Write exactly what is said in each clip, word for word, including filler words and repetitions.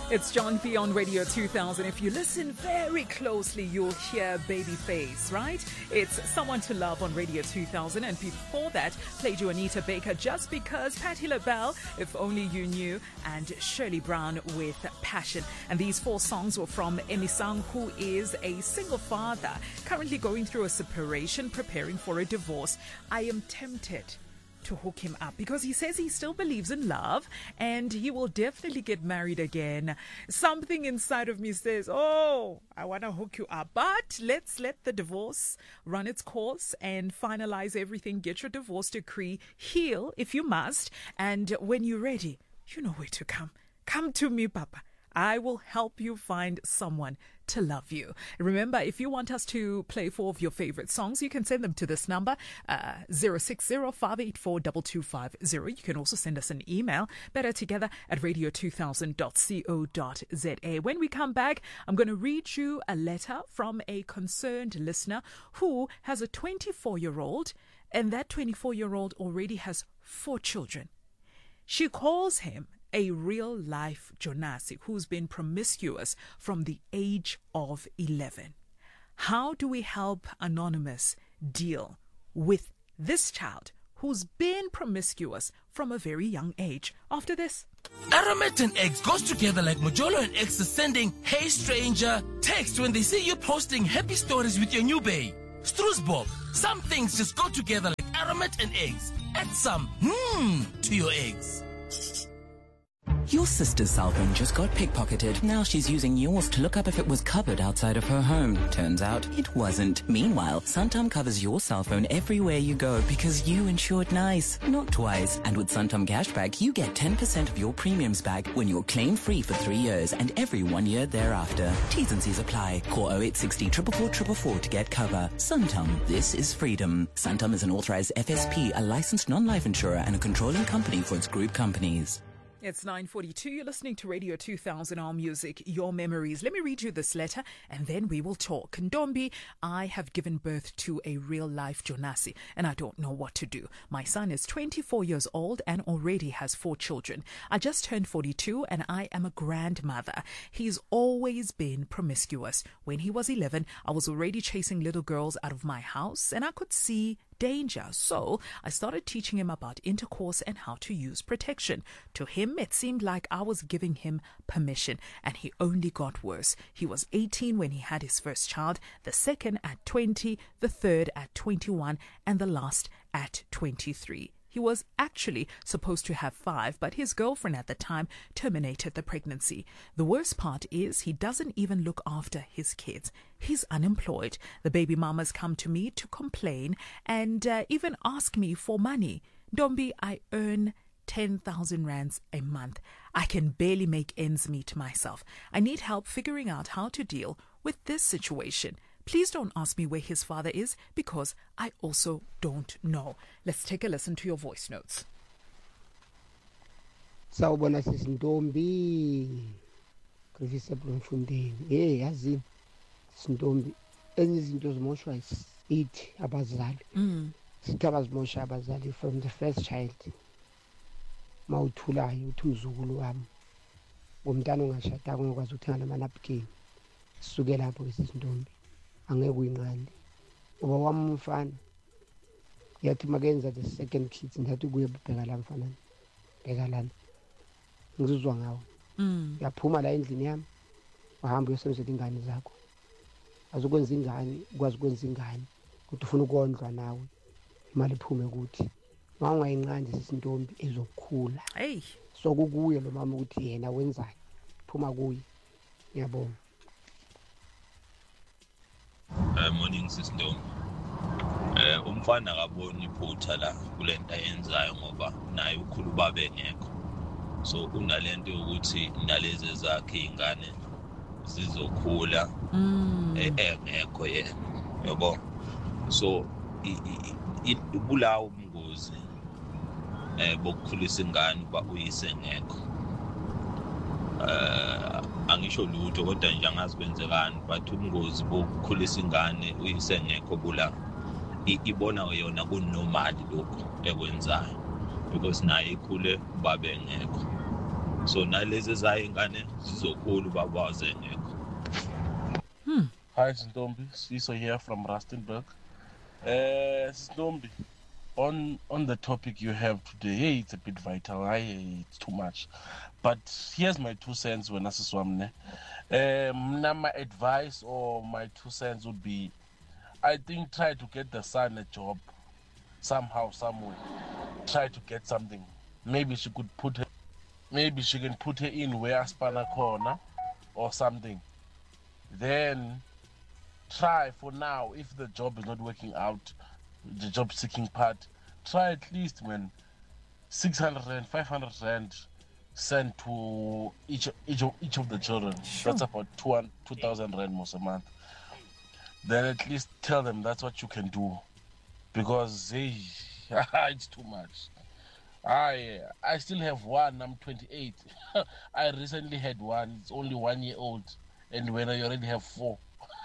It's John P on Radio two thousand. If you listen very closely, you'll hear Babyface, right? It's Someone to Love on Radio two thousand. And before that, played you Anita Baker, Just Because, Patti LaBelle, If Only You Knew, and Shirley Brown with Passion. And these four songs were from Emisang, who is a single father, currently going through a separation, preparing for a divorce. I am tempted to hook him up because he says he still believes in love and he will definitely get married again. Something inside of me says, oh, I want to hook you up, but let's let the divorce run its course and finalize everything. Get your divorce decree, heal if you must, and when you're ready, you know where to come. Come to me, Papa. I will help you find someone to love you. Remember, if you want us to play four of your favorite songs, you can send them to this number, uh, zero six zero, five eight four, two two five zero. You can also send us an email, better together at radio two thousand dot co dot za. When we come back, I'm going to read you a letter from a concerned listener who has a twenty-four-year-old, and that twenty-four-year-old already has four children. She calls him a real-life Jonasi who's been promiscuous from the age of eleven. How do we help Anonymous deal with this child who's been promiscuous from a very young age? After this. Aramet and eggs goes together like Mojolo and X is sending "Hey stranger" text when they see you posting happy stories with your new bae. Stroosbob, some things just go together like Aramet and eggs. Add some mmm to your eggs. Your sister's cell phone just got pickpocketed. Now she's using yours to look up if it was covered outside of her home. Turns out it wasn't. Meanwhile, Santam covers your cell phone everywhere you go because you insured nice, not twice. And with Santam Cashback, you get ten percent of your premiums back when you're claim-free for three years and every one year thereafter. T's and C's apply. Call oh eight six zero, four four four four four to get cover. Santam, this is freedom. Santam is an authorized F S P, a licensed non-life insurer and a controlling company for its group companies. It's nine forty-two. You're listening to Radio two thousand, our music, your memories. Let me read you this letter and then we will talk. Ndombi, I have given birth to a real-life Jonasi and I don't know what to do. My son is twenty-four years old and already has four children. I just turned forty-two and I am a grandmother. He's always been promiscuous. When he was eleven, I was already chasing little girls out of my house and I could see danger. So I started teaching him about intercourse and how to use protection. To him, it seemed like I was giving him permission, and he only got worse. He was eighteen when he had his first child, the second at twenty, the third at twenty-one, and the last at twenty-three. He was actually supposed to have five, but his girlfriend at the time terminated the pregnancy. The worst part is he doesn't even look after his kids. He's unemployed. The baby mamas come to me to complain and uh, even ask me for money. Ndombi, I earn ten thousand rands a month. I can barely make ends meet myself. I need help figuring out how to deal with this situation. Please don't ask me where his father is because I also don't know. Let's take a listen to your voice notes. Sawubona sisi Ntombi. Grivisa Blomfundeni. Hey, yazi Ntombi. Enye izinto zimoshwa isithi abazali. Mm. Sithi abazimosha abazali from the first child. Mawuthulayo uthi umzukulu wami. Ngomntana ongashadanga ngokwazi ukuthenga namanapkin. Sisuke lapho sisi Ntombi. Angeke uyinqande ngoba wami umfana yathi makenza the second kids ndathi kuye bheka la mfana bheka lana ngizuzwa ngawo mm yaphuma la endlini yami wahamba uyosebenzela ingane zakho azokwenza ingane ukwazi ukwenza ingane ukuthi ufuna ukondlwa nawe imali iphume ukuthi mawungayinqandi sisintombi ezokukhula hey so kukuye lo mama ukuthi yena wenzani phuma kuye ngiyabonga. Uh, morning Ntombi. Uh, umfana akaboni iphutha la kulento ayenzayo ngoba naye ukhulu babe ngekho. So unalento ukuthi nalezi zakhe ingane zizokhula mm. engekho yena. Yabo. So ibulawo umngozi eh bokukhulisa ingane ba uyise ngekho. Uh, angisho lutho kodwa nje angazi kwenzekani but ubungozi bokukhulisa ingane uyise ngekho bula ibona yona kunormal lokho ekwenzayo because naye ikhule babe ngekho so nalezi ezayingane zizokhula babaze ngekho. Hmm. Hi, Ntombi. Siso here from Rustenburg. Uh, Ntombi, on on the topic you have today, hey, it's a bit vital. I, it's too much. But here's my two cents when I swamne. Um, now my advice or my two cents would be, I think try to get the son a job somehow, somewhere. Try to get something. Maybe she could put her, maybe she can put her in where Aspana corner or something. Then try for now, if the job is not working out, the job seeking part, try at least when six hundred rand, five hundred rand sent to each each of, each of the children. Sure. That's about two thousand rand most a month. Then at least tell them that's what you can do, because hey, it's too much. I I still have one. I'm twenty-eight. I recently had one. It's only one year old, and when I already have four.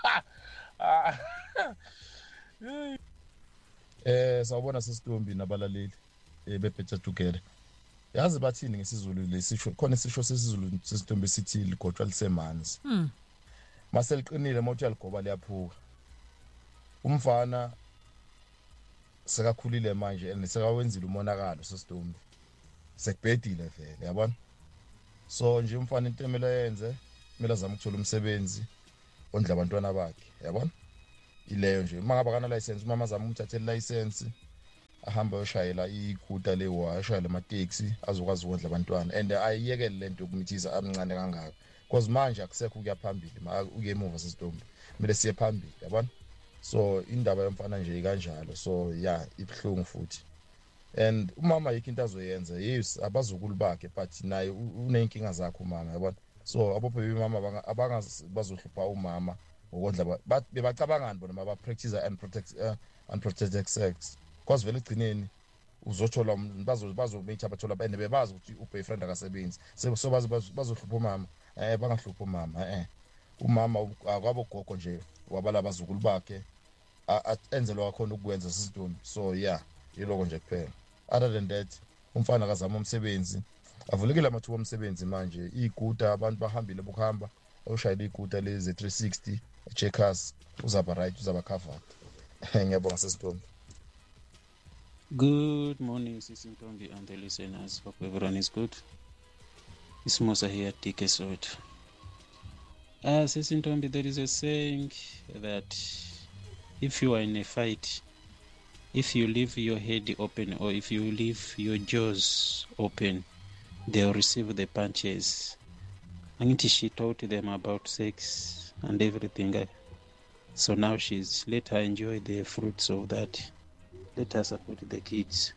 Eh sawubona sesitombi nabalaleli bebhetha together. Yazi bathini ngesizulu lesisho khona isisho sesizulu sesitombi sithi ligotshwa lisemanzi. Hmm. Maseliqinile mothi yaligoba liyaphuka. Umfana sekakhulile manje and sekawenzile umonakalo sesitombi. Sekubhedile vele yabona. So nje umfana into emela yenze, kumele azame ukuthola umsebenzi ondla abantwana bakhe yabona. Ileyo nje mangaba kana license umama azama umthathela license ahamba yoshayela iguta lewa ashayela ama taxi azokwazi ukondla abantwana and ayiyekele lento yokumithisa amncane kangaka because manje akusekho ukuya phambili uke emuva sesitombi kumele siye phambili yabona. So indaba yomfana nje kanjalo, so yeah ibhlungu futhi. And umama yikho into azoyenza, yes abazukulu bakhe but naye unenkinga zakhe umama yabona. So abophe bemama abangazi bazohlupha umama ukondla bebacabangani bona ba practice and protect uh, unprotected sex because vele igcineni uzothola bazo bazo mecha abathola bene bebazi ukuthi uboyfriend akasebenzi so bazo bazohlupha umama eh bangahlupha umama eh umama akwabogogo nje wabala abazukulu bakhe enzelwa khona ukwenza sisitombi. So yeah yiloko nje kuphela. Other than that umfana akazama umsebenzi avulekile amathuba omsebenzi manje iguta abantu bahambile bokuhamba awushayela iguta lezi three sixty checkers uzaba right uzaba covered. Ngiyabonga sesitombi. Good morning Sisintombi and the listeners. Hope everyone is good. It's Musa here at T K Soweto. Uh, Sisintombi, there is a saying that if you are in a fight, if you leave your head open or if you leave your jaws open, they'll receive the punches. And she taught them about sex and everything. So now she's let her enjoy the fruits of that. Let her support the kids.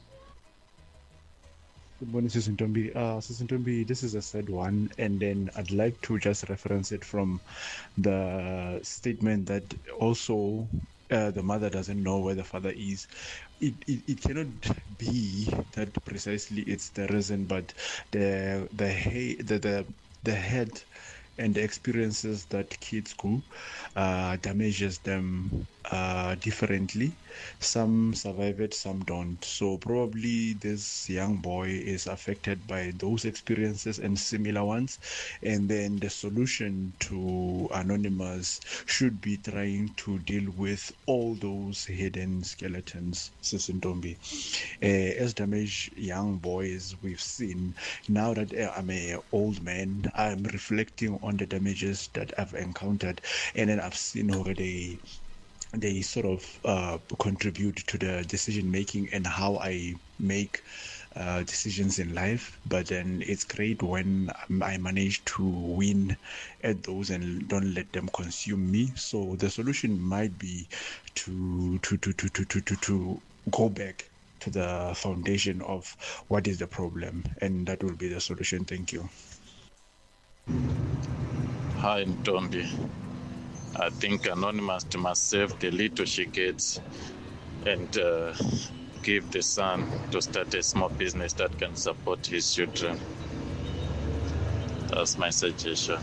Good morning, Sisintombi. Uh, Sisintombi, this is a sad one, and then I'd like to just reference it from the statement that also uh, the mother doesn't know where the father is. It, it it cannot be that precisely it's the reason, but the the the the, the head and the experiences that kids go uh, damages them uh, differently. Some survive it, some don't. So probably this young boy is affected by those experiences and similar ones. And then the solution to Anonymous should be trying to deal with all those hidden skeletons, Sisintombi. Uh, as damaged young boys we've seen, now that I'm an old man, I'm reflecting on the damages that I've encountered, and then I've seen already they sort of uh, contribute to the decision making and how I make uh, decisions in life. But then it's great when I manage to win at those and don't let them consume me. So the solution might be to to to to to to to, to go back to the foundation of what is the problem, and that will be the solution. Thank you. Hi, Ntombi. I think Anonymous must save the little she gets and uh, give the son to start a small business that can support his children. That's my suggestion.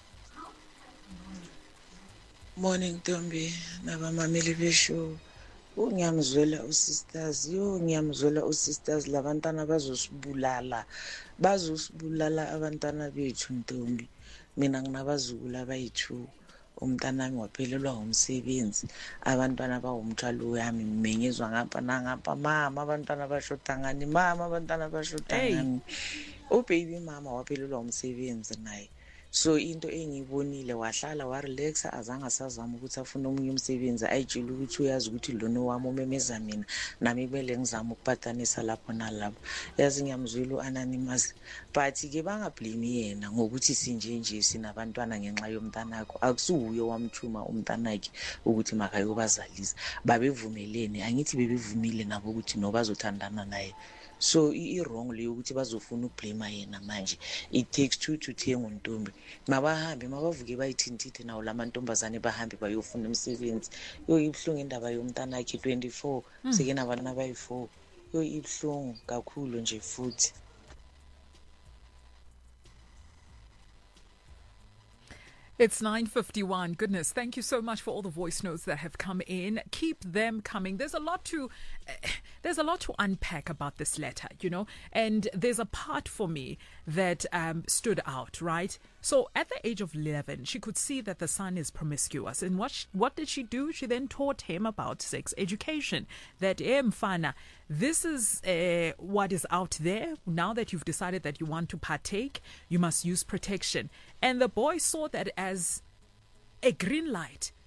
Morning, Ntombi. Nabamameli besho. Ngiyamzwela usisters, yo ngiyamzwela usisters labantwana bazosibulala. Bazosibulala abantwana bethu Ntombi. Mina nginabazukulu abayi-two. Umntanami waphelelwa umsebenzi. Abantwana bawumthwalo wami menyezwa ngapha nangapha mama abantwana bashoda ngani mama abantwana bashoda ngani. Ubaby mama waphelelwa umsebenzi naye. So into engiyibonile wahlala wa relaxa azange asazama ukuthi afune omunye umsebenzi ayitshela ukuthi uyazi ukuthi lona wami umemeza mina nami kumele ngizama ukuphatanisa lapho nalapho. Yazi ngiyamzwela uAnonymous but ke bangablame yena ngokuthi sinje nje sinabantwana ngenxa yomntanakho akusuye wamthuma umntanakhe ukuthi makayobazalisa babevumelene angithi bebevumile nabo ukuthi no bazothandana naye. So i-wrong leyo ukuthi bazofuna ukublame yena manje. It takes two to tango Ntombi. Mabahambe mabavuke bayithintithe nawo lamantombazane bahambe bayofuna umsebenzi. Yo ibhlungu indaba yomntanakhe twenty-four seke nabantwana bayi-four. Yo ibhlungu kakhulu nje futhi. It's nine fifty-one. Goodness, thank you so much for all the voice notes that have come in. Keep them coming. There's a lot to uh, there's a lot to unpack about this letter, you know, and there's a part for me that um, stood out, right? So at the age of eleven, she could see that the son is promiscuous. And what, sh- what did she do? She then taught him about sex education. That, eh, mfana, this is uh, what is out there. Now that you've decided that you want to partake, you must use protection. And the boy saw that as a green light